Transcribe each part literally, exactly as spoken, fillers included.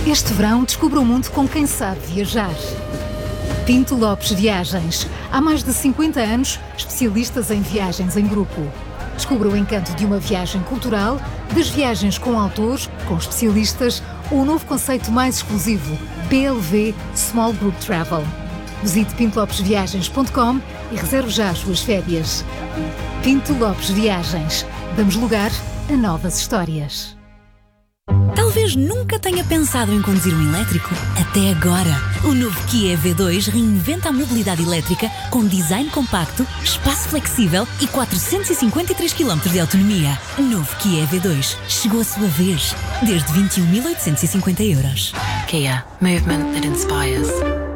Este verão descubra o mundo com quem sabe viajar. Pinto Lopes Viagens. Há mais de cinquenta anos, especialistas em viagens em grupo. Descubra o encanto de uma viagem cultural, das viagens com autores, com especialistas, ou o novo conceito mais exclusivo, P L V Small Group Travel. Visite pinto lopes viagens ponto com e reserve já as suas férias. Pinto Lopes Viagens. Damos lugar a novas histórias. Talvez nunca tenha pensado em conduzir um elétrico. Até agora. O novo Kia E V dois reinventa a mobilidade elétrica com design compacto, espaço flexível e quatrocentos e cinquenta e três quilómetros de autonomia. Novo Kia E V dois. Chegou a sua vez. Desde vinte e um mil oitocentos e cinquenta euros. Kia. Movement that inspires.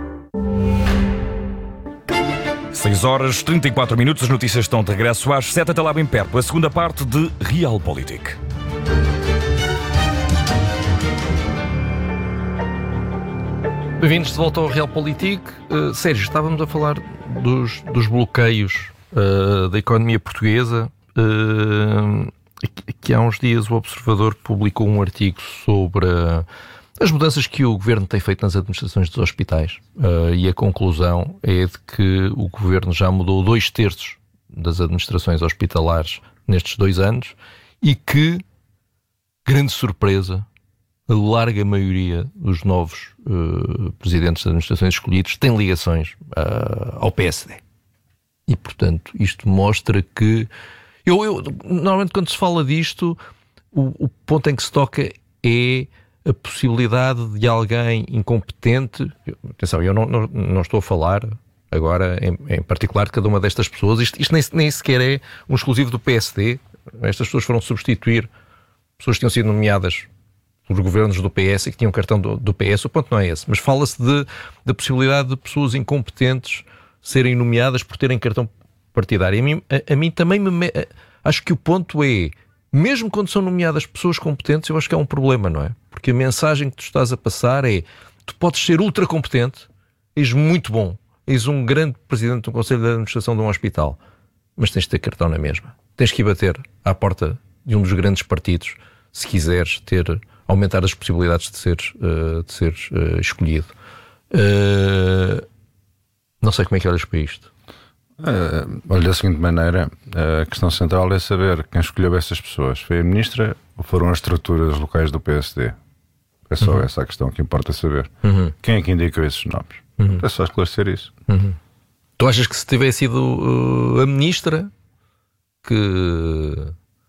seis horas, trinta e quatro minutos. As notícias estão de regresso às sete. Até lá bem perto. A segunda parte de Realpolitik. Bem-vindos de volta ao Realpolitik. Uh, Sérgio, estávamos a falar dos, dos bloqueios uh, da economia portuguesa. Uh, que há uns dias o Observador publicou um artigo sobre uh, as mudanças que o Governo tem feito nas administrações dos hospitais. Uh, e a conclusão é de que o Governo já mudou dois terços das administrações hospitalares nestes dois anos e que, grande surpresa, a larga maioria dos novos uh, presidentes de administrações escolhidos tem ligações uh, ao P S D. E, portanto, isto mostra que... Eu, eu, normalmente, quando se fala disto, o, o ponto em que se toca é a possibilidade de alguém incompetente... Atenção, eu não, não, não estou a falar agora, em, em particular, de cada uma destas pessoas. Isto, isto nem, nem sequer é um exclusivo do P S D. Estas pessoas foram substituir pessoas que tinham sido nomeadas por governos do P S e que tinham cartão do, do P S. O ponto não é esse, mas fala-se de, da possibilidade de pessoas incompetentes serem nomeadas por terem cartão partidário. A mim, a, a mim também me... A, acho que o ponto é, mesmo quando são nomeadas pessoas competentes, eu acho que é um problema, não é? Porque a mensagem que tu estás a passar é, tu podes ser ultra competente, és muito bom, és um grande presidente do Conselho de Administração de um hospital, mas tens de ter cartão na mesma. Tens que ir bater à porta de um dos grandes partidos se quiseres ter... aumentar as possibilidades de seres, uh, de seres uh, escolhido. Uh, não sei como é que olhas para isto. Uh, olha, da seguinte maneira, a questão central é saber quem escolheu essas pessoas. Foi a ministra ou foram as estruturas locais do P S D? É só uhum. essa a questão que importa saber. Uhum. Quem é que indicou esses nomes? Uhum. É só esclarecer isso. Uhum. Tu achas que se tivesse sido uh, a ministra que...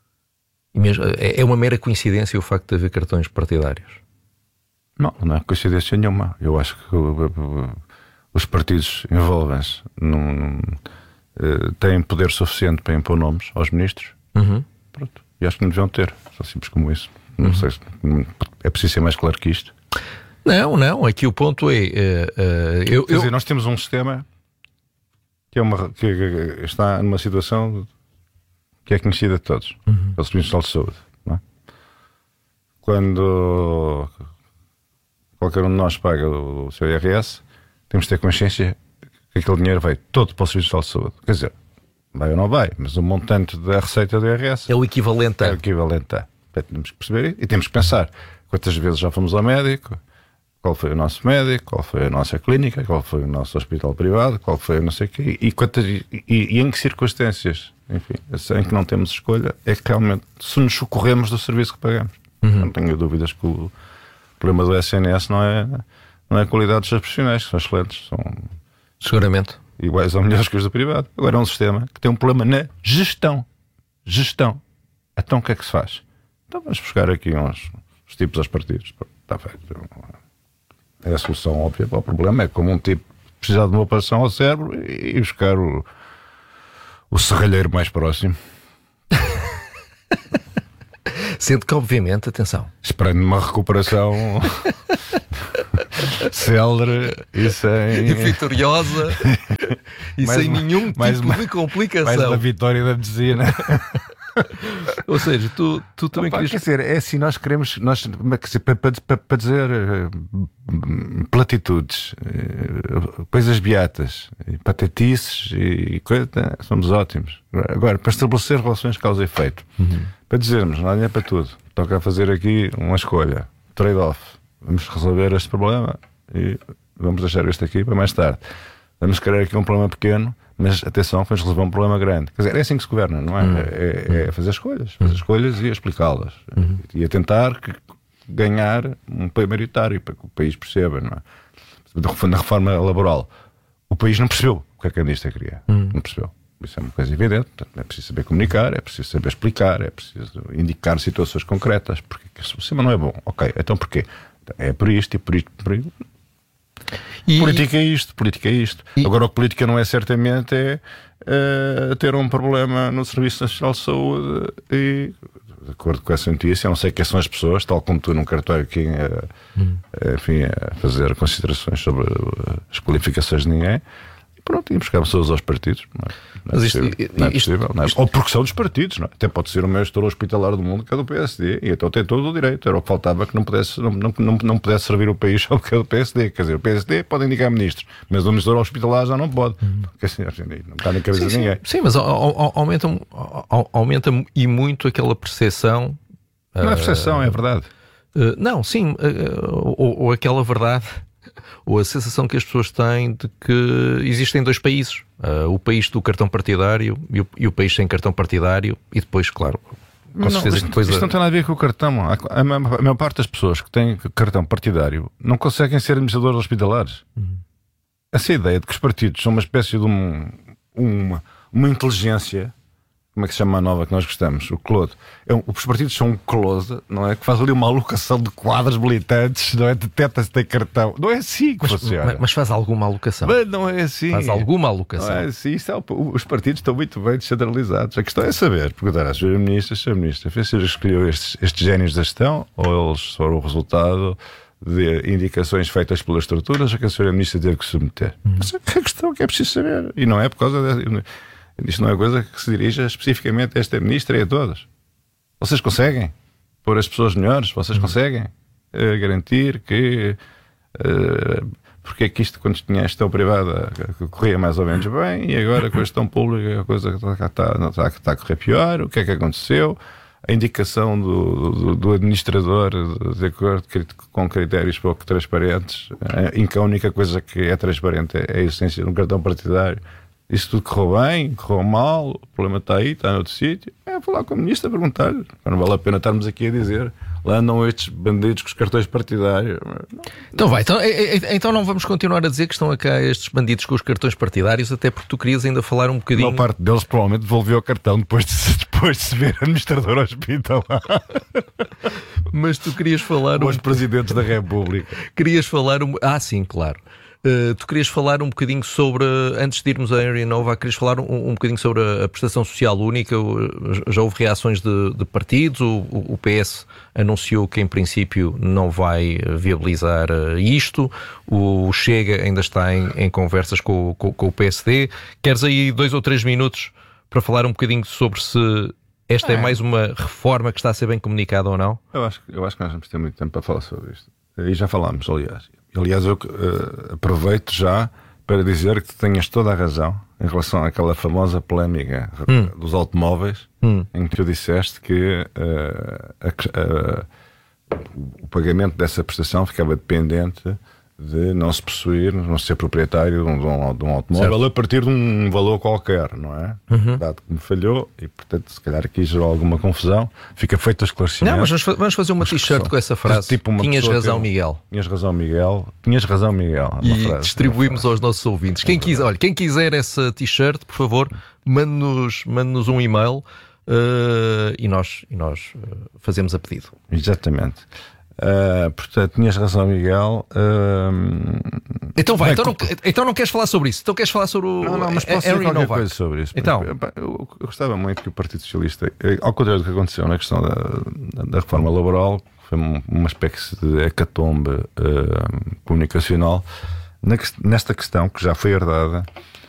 é uma mera coincidência o facto de haver cartões partidários? Não, não é coincidência nenhuma. Eu acho que uh, uh, os partidos envolvem-se num, num, uh, têm poder suficiente para impor nomes aos ministros. Uhum. Pronto. E acho que não deviam ter. Só simples como isso. Não uhum. sei se é preciso ser mais claro que isto. Não, não. Aqui o ponto é... Uh, uh, eu, Quer dizer, eu... nós temos um sistema que, é uma, que está numa situação... que é conhecida de todos, uhum. é o Serviço Nacional de Saúde, não é? Quando qualquer um de nós paga o seu I R S, temos de ter consciência que aquele dinheiro vai todo para o Serviço Nacional de Saúde. Quer dizer, vai ou não vai, mas o montante da receita do I R S é o equivalente a. É o equivalente a. Temos que perceber e temos que pensar quantas vezes já fomos ao médico, qual foi o nosso médico, qual foi a nossa clínica, qual foi o nosso hospital privado, qual foi o não sei o quê, e, quantas, e, e em que circunstâncias, enfim, em que não temos escolha, é que realmente se nos socorremos do serviço que pagamos. Uhum. Não tenho dúvidas que o problema do S N S não é, não é a qualidade dos seus profissionais, que são excelentes, são seguramente iguais ou melhores que os do privado. Agora é um sistema que tem um problema na gestão. Gestão. Então o que é que se faz? Então vamos buscar aqui uns, uns tipos aos partidos. Está feito. É a solução óbvia para o problema. É como um tipo precisar de uma operação ao cérebro e buscar o, o serralheiro mais próximo. Sendo que, obviamente, atenção, esperando uma recuperação célere e sem... e vitoriosa e mais sem uma, nenhum mais tipo uma, de complicação. Mais uma vitória da medicina. Ou seja, tu, tu também Opa, querias... Quer dizer, é assim, nós queremos, nós, para, para, para dizer uh, platitudes, uh, coisas beatas, patetices e coisa, somos ótimos. Agora, para estabelecer relações causa e efeito, uhum. para dizermos, não é para tudo, toca a fazer aqui uma escolha, trade-off, vamos resolver este problema e vamos deixar este aqui para mais tarde. Vamos criar aqui um problema pequeno, mas atenção, vamos resolver um problema grande. Quer dizer, é assim que se governa, não é? Uhum. É, é fazer escolhas, fazer escolhas e explicá-las. Uhum. E a tentar que, ganhar um apoio maioritário para que o país perceba, não é? Na reforma laboral, o país não percebeu o que a que a ministra queria. Uhum. Não percebeu. Isso é uma coisa evidente. Portanto, é preciso saber comunicar, é preciso saber explicar, é preciso indicar situações concretas. Porque o sistema não é bom. Ok, então porquê? É por isto e por isto. Por isto. E... Política é isto, política é isto. E... Agora, o que política não é certamente é uh, ter um problema no Serviço Nacional de Saúde e, de acordo com essa notícia, não sei quem são as pessoas, tal como tu num cartório aqui, uh, hum. uh, enfim, a fazer considerações sobre uh, as qualificações de ninguém. Pronto, e buscar pessoas aos partidos. Não é, não é Mas possível. Isto, não é isto, possível não é? Isto... Ou porque são dos partidos, não é? Até pode ser o maior gestor hospitalar do mundo que é do P S D, e então tem todo o direito. Era o que faltava, que não pudesse, não, não, não, não pudesse servir o país só porque é do P S D. Quer dizer, o P S D pode indicar ministros, mas o gestor hospitalar já não pode. Hum. Porque assim, não está na cabeça sim, de ninguém. Sim, sim, mas aumenta, aumenta e muito aquela percepção. Não é percepção, uh, é verdade. Uh, não, sim, uh, ou, ou aquela verdade. Ou a sensação que as pessoas têm de que existem dois países, uh, o país do cartão partidário e o, e o país sem cartão partidário, e depois, claro, com não, certeza isto, que depois... Isto não tem nada a ver com o cartão. A, a, a maior parte das pessoas que têm cartão partidário não conseguem ser administradores hospitalares. Uhum. Essa ideia de que os partidos são uma espécie de um, uma, uma inteligência... Como é que se chama a nova que nós gostamos? O Clodo. É um, os partidos são um close, não é? Que faz ali uma alocação de quadros militantes, não é? Deteta se tem cartão. Não é assim que mas, funciona. Mas, mas faz alguma alocação. Mas não é assim. Faz alguma alocação. Não é assim. Isso é, os partidos estão muito bem descentralizados. A questão é saber, perguntar às senhoras ministras, senhora ministra, fez se escolheu estes, estes génios da gestão ou eles foram o resultado de indicações feitas pelas estruturas a que a senhora ministra teve que submeter. Hum. Mas é a questão que é preciso saber. E não é por causa de... Isto não é coisa que se dirija especificamente a esta ministra e a todas. Vocês conseguem pôr as pessoas melhores? Vocês conseguem uh, garantir que uh, porque é que isto, quando tinha a gestão privada, corria mais ou menos bem, e agora com a gestão pública a coisa está, está, está, está a correr pior? O que é que aconteceu? A indicação do, do, do administrador de acordo com critérios pouco transparentes, em que a única coisa que é transparente é a essência de um cartão partidário. Isso tudo correu bem, correu mal, o problema está aí, está noutro sítio. É falar com a ministra, perguntar-lhe. Não vale a pena estarmos aqui a dizer lá andam estes bandidos com os cartões partidários. Não. Então vai, então, então não vamos continuar a dizer que estão cá estes bandidos com os cartões partidários, até porque tu querias ainda falar um bocadinho... Uma parte deles provavelmente devolveu o cartão depois de, depois de se ver administrador hospitalar. Mas tu querias falar... Os um... presidentes da República. Querias falar... Um... Ah, sim, claro. Uh, tu querias falar um bocadinho sobre, antes de irmos a Area Nova, querias falar um, um bocadinho sobre a, a prestação social única. Já houve reações de, de partidos, o, o P S anunciou que em princípio não vai viabilizar isto, o Chega ainda está em, em conversas com, com, com o P S D. Queres aí dois ou três minutos para falar um bocadinho sobre se esta é, é mais uma reforma que está a ser bem comunicada ou não? Eu acho, eu acho que nós vamos ter muito tempo para falar sobre isto. E já falámos, aliás. Aliás, eu uh, aproveito já para dizer que tu tenhas toda a razão em relação àquela famosa polémica hum. dos automóveis, hum. em que tu disseste que uh, a, a, o pagamento dessa prestação ficava dependente de não se possuir, não ser proprietário de um, de um, de um automóvel certo. A partir de um valor qualquer, não é? Uhum. Dado que me falhou e, portanto, se calhar aqui gerou alguma confusão, fica feito o esclarecimento. Não, mas vamos, vamos fazer uma t-shirt com essa frase. Tipo tinhas razão, teve, Miguel. Tinhas razão, Miguel. Tinhas razão, Miguel. E frase, distribuímos aos nossos ouvintes. Quem quiser, olha, quem quiser essa t-shirt, por favor, mande-nos, mande-nos um e-mail uh, e nós, e nós uh, fazemos a pedido. Exatamente. Uh, portanto, tinhas razão, Miguel. Uh, então vai, então, não, então não queres falar sobre isso? Então queres falar sobre o. Não, não, mas posso dizer qualquer coisa sobre isso. Então, porque, eu, eu gostava muito que o Partido Socialista, ao contrário do que aconteceu na questão da, da reforma laboral, foi uma espécie de hecatombe uh, comunicacional, na, nesta questão que já foi herdada.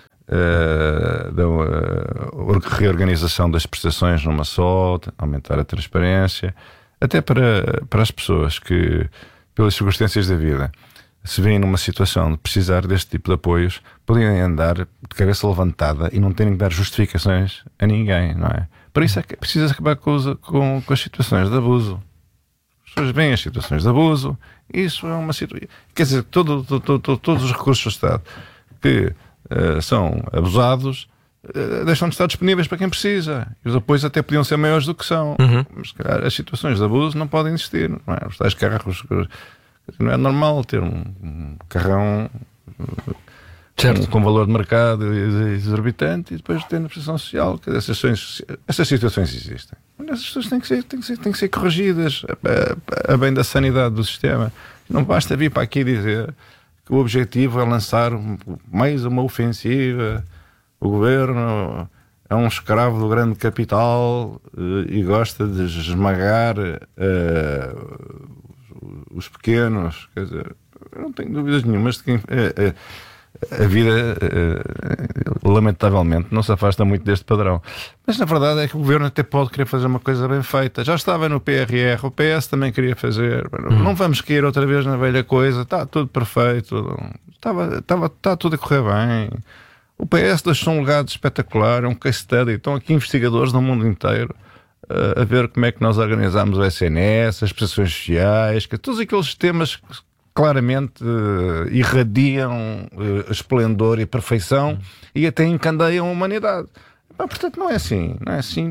Uh, da uh, reorganização das prestações numa só, aumentar a transparência. Até para, para as pessoas que, pelas circunstâncias da vida, se veem numa situação de precisar deste tipo de apoios, podem andar de cabeça levantada e não terem que dar justificações a ninguém, não é? Para isso é que é preciso acabar com, os, com, com as situações de abuso. pessoas veem as situações de abuso. Isso é uma situação. Quer dizer, todo, todo, todo, todos os recursos do Estado que uh, são abusados uh, deixam de estar disponíveis para quem precisa. E os apoios até podiam ser maiores do que são. Uhum. Mas, se calhar, as situações de abuso não podem existir. Não é? Os tais carros. Não é normal ter um, um carrão. Uh, Com, com valor de mercado exorbitante e depois ter na prestação social. Que essas, essas situações existem. Essas situações têm que ser, têm que ser, têm que ser corrigidas a, a, a bem da sanidade do sistema. Não basta vir para aqui dizer que o objetivo é lançar mais uma ofensiva. O governo é um escravo do grande capital e gosta de esmagar uh, os pequenos. Quer dizer, eu não tenho dúvidas nenhumas de quem... Uh, uh, a vida, uh, lamentavelmente, não se afasta muito deste padrão. Mas na verdade é que o governo até pode querer fazer uma coisa bem feita. Já estava no P R R, o P S também queria fazer. Hum. Não vamos cair outra vez na velha coisa. Está tudo perfeito. Estava, estava, está tudo a correr bem. O P S deixou um legado espetacular, é um case study. Estão aqui investigadores do mundo inteiro uh, a ver como é que nós organizamos o S N S, as prestações sociais, que, todos aqueles temas que claramente uh, irradiam uh, esplendor e perfeição hum. e até encandeiam a humanidade. Bah, portanto, não é assim. Não é assim.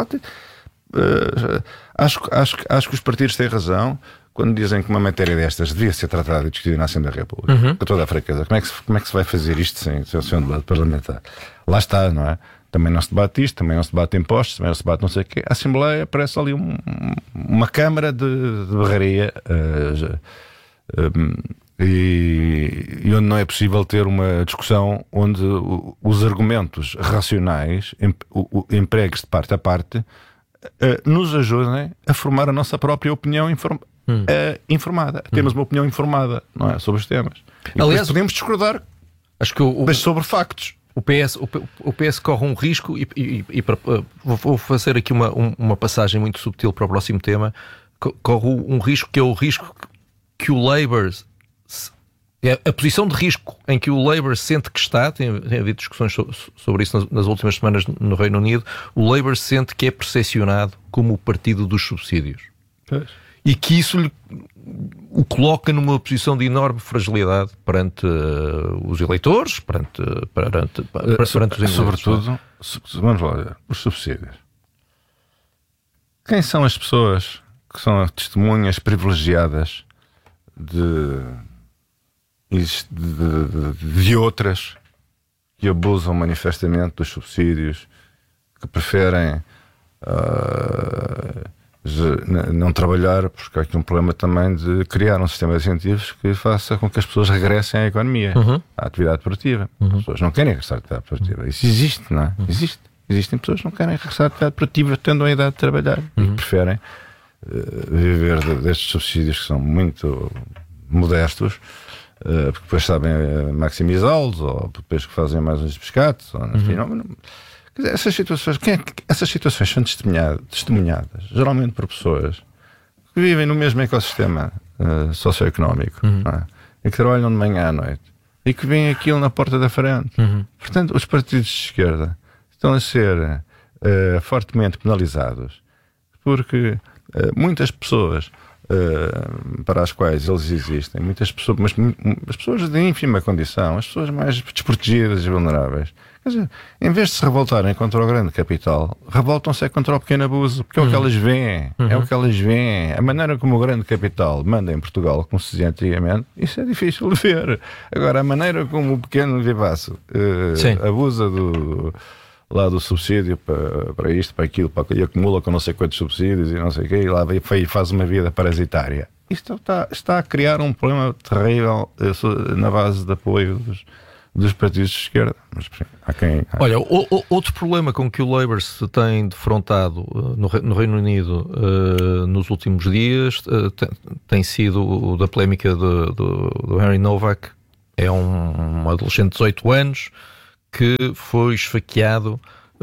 Uh, acho, acho, acho que os partidos têm razão quando dizem que uma matéria destas devia ser tratada e discutida na Assembleia da República. Uhum. Com toda a fraqueza. Como é que se, como é que se vai fazer isto sem, sem, sem um debate parlamentar? Lá está, não é? Também não se debate isto, também não se debate impostos, também não se debate não sei o quê. A Assembleia parece ali um, uma câmara de, de barraria. Uh, já, Um, e, e onde não é possível ter uma discussão onde o, os argumentos racionais em, o, o, empregues de parte a parte uh, nos ajudem a formar a nossa própria opinião inform, hum. uh, informada. Hum. Temos uma opinião informada, não é, sobre os temas. E aliás, podemos discordar, acho que o, o, mas sobre factos. O P S, o, o P S corre um risco e, e, e para, uh, vou fazer aqui uma, um, uma passagem muito subtil para o próximo tema. Corre um risco que é o risco que o Labour, é a posição de risco em que o Labour sente que está, tem, tem havido discussões sobre isso nas, nas últimas semanas no Reino Unido, o Labour sente que é percepcionado como o partido dos subsídios. Pois. E que isso lhe, o coloca numa posição de enorme fragilidade perante uh, os eleitores, perante, perante, perante, perante os ingleses. Sobretudo, vamos lá, os subsídios. Quem são as pessoas que são testemunhas privilegiadas De, de, de outras que abusam manifestamente dos subsídios, que preferem uh, não trabalhar, porque há aqui um problema também de criar um sistema de incentivos que faça com que as pessoas regressem à economia, uhum. à atividade produtiva. Uhum. As pessoas não querem regressar à atividade produtiva. Isso existe, não é? Uhum. Existe. Existem pessoas que não querem regressar à atividade produtiva tendo a idade de trabalhar uhum. e que preferem viver destes subsídios que são muito modestos, porque depois sabem maximizá-los, ou depois que fazem mais uns pescados, ou, enfim, uhum. não, quer dizer, essas situações, quem é que, essas situações são testemunhadas, testemunhadas geralmente por pessoas que vivem no mesmo ecossistema uh, socioeconómico, uhum. não é? E que trabalham de manhã à noite e que veem aquilo na porta da frente. Uhum. Portanto, os partidos de esquerda estão a ser uh, fortemente penalizados porque Uh, muitas pessoas uh, para as quais eles existem, muitas pessoas, mas as pessoas de ínfima condição, as pessoas mais desprotegidas e vulneráveis, quer dizer, em vez de se revoltarem contra o grande capital, revoltam-se contra o pequeno abuso, porque é o que elas veem, uhum. é o que elas veem. A maneira como o grande capital manda em Portugal, como se dizia antigamente, isso é difícil de ver. Agora, a maneira como o pequeno vivaço uh, abusa do lá do subsídio para, para isto, para aquilo, para aquilo, e acumula com não sei quantos subsídios e não sei o quê, e lá vai, e faz uma vida parasitária. Isto está, está a criar um problema terrível na base de apoio dos, dos partidos de esquerda. Mas há quem... Há... Olha, o, o, outro problema com que o Labour se tem defrontado uh, no, no Reino Unido uh, nos últimos dias uh, tem, tem sido o da polémica do, do, do Henry Novak. É um, um adolescente de dezoito anos que foi esfaqueado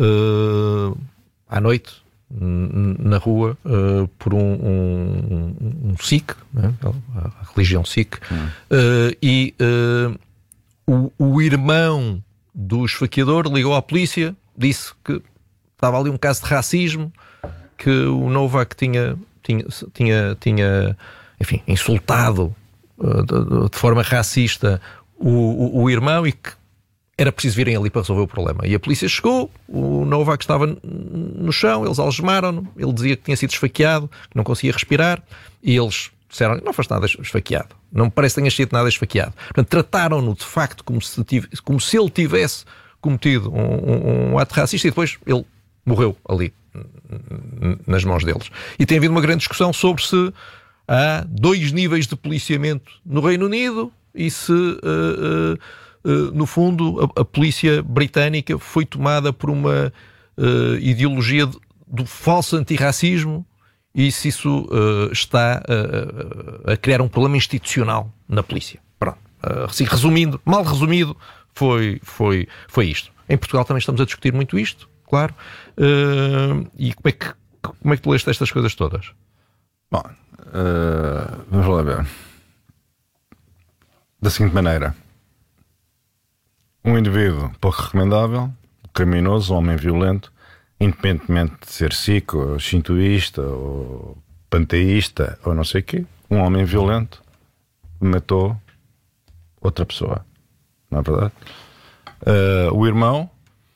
uh, à noite n- na rua uh, por um, um, um Sikh, né? A religião Sikh, hum. uh, e uh, o, o irmão do esfaqueador ligou à polícia, disse que estava ali um caso de racismo, que o Novak tinha tinha, tinha, tinha enfim, insultado uh, de, de forma racista o, o, o irmão e que era preciso virem ali para resolver o problema. E a polícia chegou, o Novak estava no chão, eles algemaram-no, ele dizia que tinha sido esfaqueado, que não conseguia respirar, e eles disseram, não foste nada esfaqueado, não me parece que tenhas sido nada esfaqueado. Portanto, trataram-no de facto como se, tive, como se ele tivesse cometido um, um, um ato racista e depois ele morreu ali, nas mãos deles. E tem havido uma grande discussão sobre se há dois níveis de policiamento no Reino Unido e se... Uh, uh, Uh, no fundo, a, a polícia britânica foi tomada por uma uh, ideologia de, do falso antirracismo e se isso uh, está uh, a criar um problema institucional na polícia. Pronto. Uh, assim, resumindo, mal resumido, foi, foi, foi isto. Em Portugal também estamos a discutir muito isto, claro. Uh, e como é, que, como é que tu leste estas coisas todas? Bom, uh, vamos lá ver. Da seguinte maneira. Um indivíduo pouco recomendável, criminoso, um homem violento, independentemente de ser sikh, ou shintoísta, ou panteísta, ou não sei o quê, um homem violento matou outra pessoa. Não é verdade? Uh, o irmão,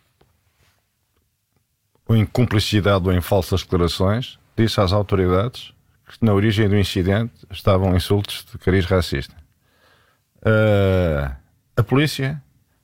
ou em cumplicidade ou em falsas declarações, disse às autoridades que na origem do incidente estavam insultos de cariz racista. Uh, a polícia,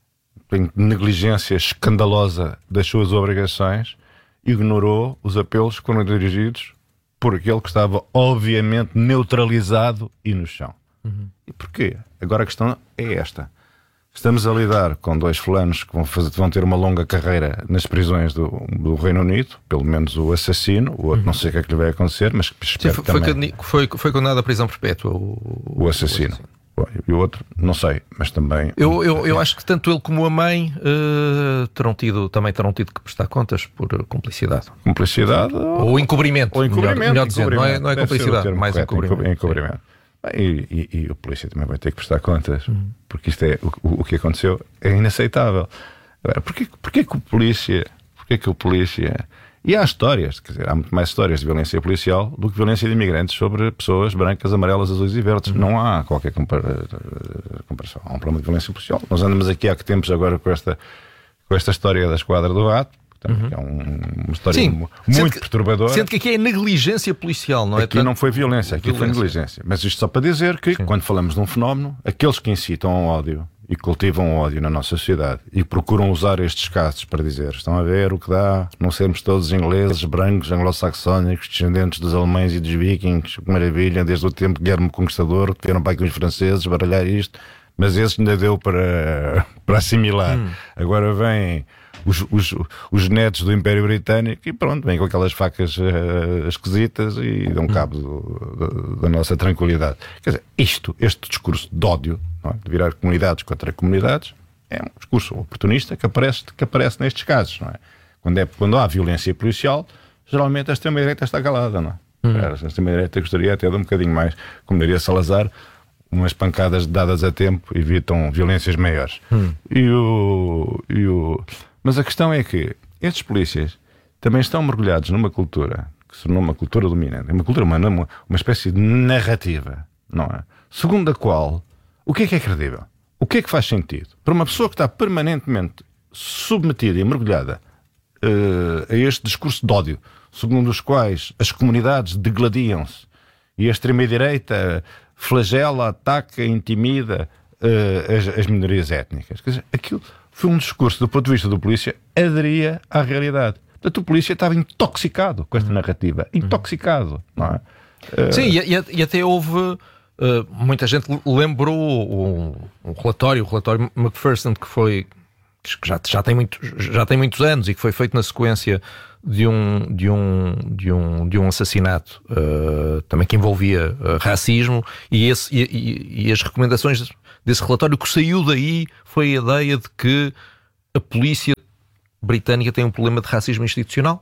em negligência escandalosa das suas obrigações, ignorou os apelos que foram dirigidos por aquele que estava obviamente neutralizado e no chão. Uhum. E porquê? Agora a questão é esta. Estamos a lidar com dois fulanos que vão, fazer, vão ter uma longa carreira nas prisões do, do Reino Unido, pelo menos o assassino, o outro uhum. não sei o que é que lhe vai acontecer, mas espero Sim, que foi, também... foi, foi condenado à prisão perpétua o, o assassino. O assassino. E o outro, não sei, mas também... Eu, eu, eu acho que tanto ele como a mãe uh, terão tido, também terão tido que prestar contas por cumplicidade. Cumplicidade? Ou, ou encobrimento. Ou encobrimento. Melhor, melhor dizendo, não é, não é Deve cumplicidade, mais correto, encobrimento. encobrimento. Bem, e, e, e o polícia também vai ter que prestar contas, uhum. porque isto é, o, o que aconteceu é inaceitável. Agora, porquê, porquê que o polícia... Porquê que o polícia... E há histórias, quer dizer, há muito mais histórias de violência policial do que violência de imigrantes sobre pessoas brancas, amarelas, azuis e verdes. Uhum. Não há qualquer compara- comparação. Há um problema de violência policial. Nós andamos aqui há que tempos agora com esta, com esta história da Esquadra do Rato, portanto, uhum. é um, uma história Sim, muito sendo que, perturbadora. Sendo que aqui é negligência policial, não é? Aqui não foi violência, aqui violência. foi negligência. Mas isto só para dizer que, Sim. quando falamos de um fenómeno, aqueles que incitam ao ódio e cultivam o ódio na nossa sociedade e procuram usar estes casos para dizer, estão a ver o que dá, não sermos todos ingleses, brancos, anglo-saxónicos, descendentes dos alemães e dos vikings, que maravilha, desde o tempo de Guilherme Conquistador, que vieram para aqui os franceses baralhar isto, mas esse ainda deu para, para assimilar. Hum. Agora vêm os, os, os netos do Império Britânico e pronto, vêm com aquelas facas uh, esquisitas e dão cabo do, do, da nossa tranquilidade. Quer dizer, isto, este discurso de ódio, não é? De virar comunidades contra comunidades, é um discurso oportunista que aparece, que aparece nestes casos, não é? Quando, é, quando há violência policial, geralmente a extrema-direita está calada, não é? Hum. A extrema-direita gostaria até de um bocadinho mais, como diria Salazar, umas pancadas dadas a tempo evitam violências maiores. Hum. E o, e o... Mas a questão é que estes polícias também estão mergulhados numa cultura que se tornou uma cultura dominante, uma cultura humana, uma, uma espécie de narrativa, não é? Segundo a qual, o que é que é credível? O que é que faz sentido? Para uma pessoa que está permanentemente submetida e mergulhada uh, a este discurso de ódio, segundo os quais as comunidades degladiam-se e a extrema-direita flagela, ataca, intimida uh, as, as minorias étnicas. Quer dizer, aquilo foi um discurso, do ponto de vista do polícia, aderia à realidade. Portanto, o polícia estava intoxicado com esta narrativa. Intoxicado, não é? Uh... Sim, e, e até houve... Uh, muita gente lembrou um, um relatório, o relatório Macpherson, que foi... que já, já, tem muito, já tem muitos anos e que foi feito na sequência de um, de um, de um, de um assassinato uh, também que envolvia uh, racismo e, esse, e, e, e as recomendações desse relatório, que saiu daí foi a ideia de que a polícia britânica tem um problema de racismo institucional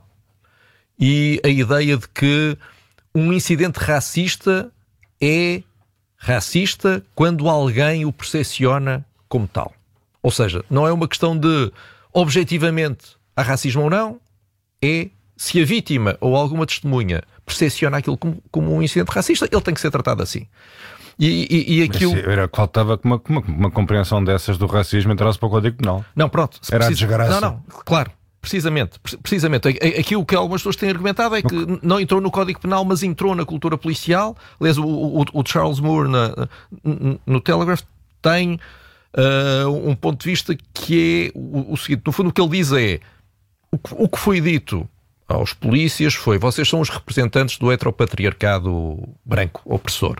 e a ideia de que um incidente racista é racista quando alguém o percepciona como tal. Ou seja, não é uma questão de objetivamente há racismo ou não, é se a vítima ou alguma testemunha percepciona aquilo como, como um incidente racista, ele tem que ser tratado assim. E, e, e aquilo... Mas era que faltava que uma, uma, uma compreensão dessas do racismo entrasse para o Código Penal. Não, pronto. Era precisa... a desgraça. Não, não, claro. Precisamente, precisamente. Aqui o que algumas pessoas têm argumentado é que no... não entrou no Código Penal, mas entrou na cultura policial. Aliás, o, o, o Charles Moore na, no Telegraph tem uh, um ponto de vista que é o, o seguinte: no fundo, o que ele diz é o que, o que foi dito aos polícias foi: vocês são os representantes do heteropatriarcado branco, opressor.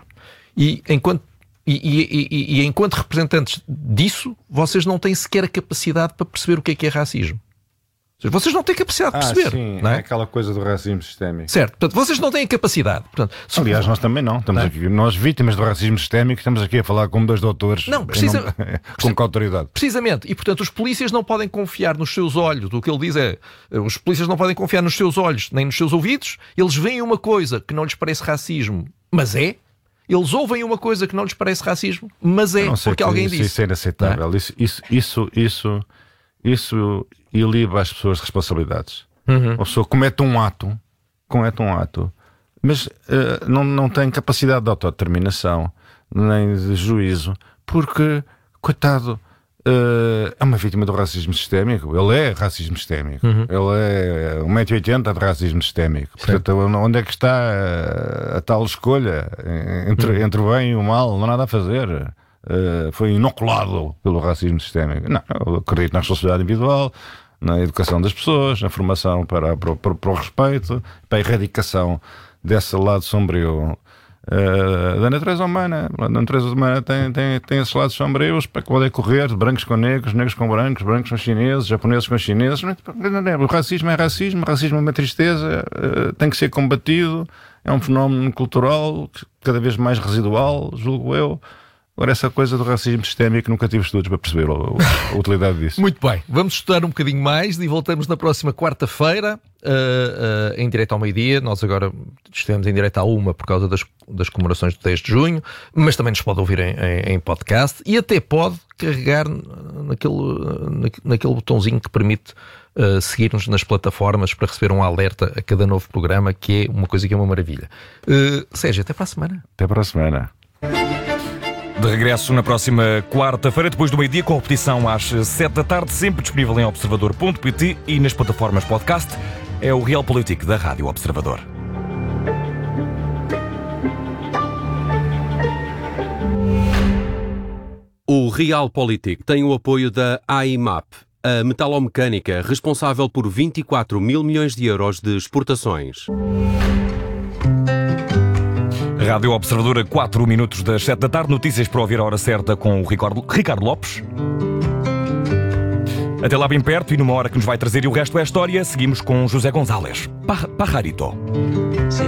E enquanto, e, e, e, e enquanto representantes disso, vocês não têm sequer a capacidade para perceber o que é que é racismo. Vocês não têm capacidade de perceber. Ah, sim, não é? é aquela coisa do racismo sistémico. Certo, portanto, vocês não têm a capacidade. Portanto, se... Aliás, nós também não. Estamos não é? aqui, nós vítimas do racismo sistémico, estamos aqui a falar como dois doutores. Não, precisa... não... com que autoridade? Precisamente. E, portanto, os polícias não podem confiar nos seus olhos. O que ele diz é, os polícias não podem confiar nos seus olhos, nem nos seus ouvidos. Eles veem uma coisa que não lhes parece racismo, mas é. Eles ouvem uma coisa que não lhes parece racismo, mas é porque alguém isso, disse. Isso é inaceitável. Isso, isso, isso, isso, isso iliba as pessoas de responsabilidades. Uhum. A pessoa comete um ato, comete um ato, mas uh, não, não tem capacidade de autodeterminação, nem de juízo, porque, coitado, uh, é uma vítima do racismo sistémico. Ele é racismo sistémico. Uhum. Ele é um metro e oitenta de racismo sistémico. Sim. Portanto, onde é que está a, a tal escolha entre, uhum. entre o bem e o mal? Não há nada a fazer. Uh, foi inoculado pelo racismo sistémico. Não, eu acredito na responsabilidade individual, na educação das pessoas, na formação para, para, para, para o respeito, para a erradicação desse lado sombrio uh, da natureza humana. A natureza humana tem, tem, tem esses lados sombrios para que podem correr, brancos com negros, negros com brancos, brancos com chineses, japoneses com chineses. O racismo é racismo, o racismo é uma tristeza, uh, tem que ser combatido, é um fenómeno cultural cada vez mais residual, julgo eu. Agora, essa coisa do racismo sistémico, nunca tive estudos para perceber a, a utilidade disso. Muito bem, vamos estudar um bocadinho mais e voltamos na próxima quarta-feira, uh, uh, em direto ao meio-dia. Nós agora estivemos em direto à uma por causa das, das comemorações do dez de junho, mas também nos pode ouvir em, em, em podcast e até pode carregar naquele, naquele botãozinho que permite uh, seguir-nos nas plataformas para receber um alerta a cada novo programa, que é uma coisa que é uma maravilha. Uh, Sérgio, até para a semana. Até para a semana. De regresso na próxima quarta-feira, depois do meio-dia, com repetição às sete da tarde, sempre disponível em observador ponto pt e nas plataformas podcast. É o Realpolitik da Rádio Observador. O Realpolitik tem o apoio da A I M A P, a metalomecânica responsável por vinte e quatro mil milhões de euros de exportações. Rádio Observador, a quatro minutos das sete da tarde. Notícias para ouvir a hora certa com o Ricardo, Ricardo Lopes. Até lá bem perto e numa hora que nos vai trazer e o resto é história, seguimos com José González. Pajarito.